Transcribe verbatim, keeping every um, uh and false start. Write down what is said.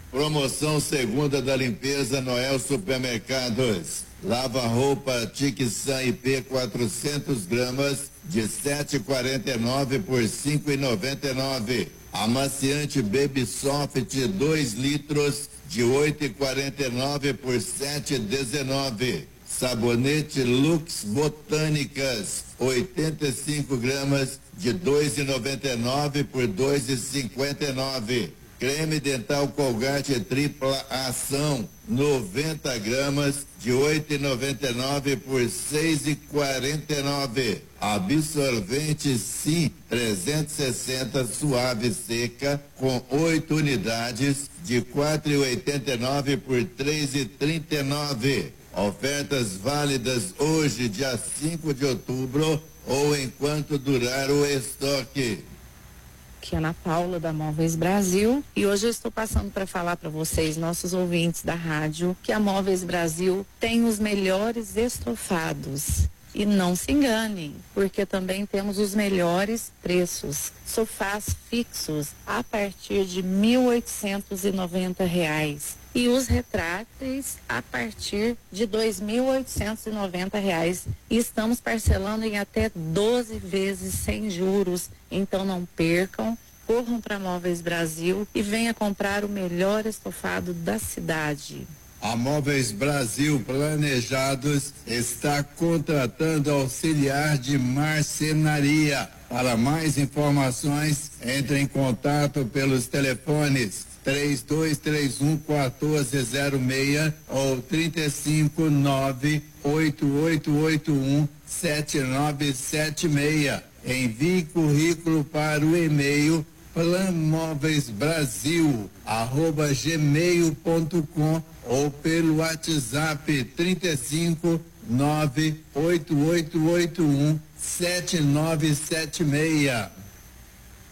Promoção segunda da limpeza Noel Supermercados. Lava roupa Tixan I P quatrocentos gramas de sete e quarenta e nove por cinco e noventa e nove. Amaciante Baby Soft dois litros de oito e quarenta e nove por sete e dezenove. Sabonete Lux Botânicas oitenta e cinco gramas de dois e noventa e nove por dois e cinquenta e nove. Creme dental Colgate tripla ação noventa gramas de oito e noventa e nove por seis e quarenta e nove. Absorvente Sim trezentos e sessenta suave seca com oito unidades de quatro e oitenta e nove por três e trinta e nove. Ofertas válidas hoje, dia cinco de outubro, ou enquanto durar o estoque. Aqui é Ana Paula da Móveis Brasil e hoje eu estou passando para falar para vocês, nossos ouvintes da rádio, que a Móveis Brasil tem os melhores estofados. E não se enganem, porque também temos os melhores preços. Sofás fixos a partir de mil oitocentos e noventa reais. E os retráteis a partir de dois mil oitocentos e noventa reais. E estamos parcelando em até doze vezes sem juros. Então não percam, corram para Móveis Brasil e venha comprar o melhor estofado da cidade. A Móveis Brasil Planejados está contratando auxiliar de marcenaria. Para mais informações, entre em contato pelos telefones três dois três um, um quatro zero seis ou trinta e cinco, nove, oito oito oito um, sete nove sete seis. Envie currículo para o e-mail planmóveisbrasil arroba gmail ponto com ou pelo WhatsApp trinta e cinco, nove, oito oito oito um, sete nove sete seis.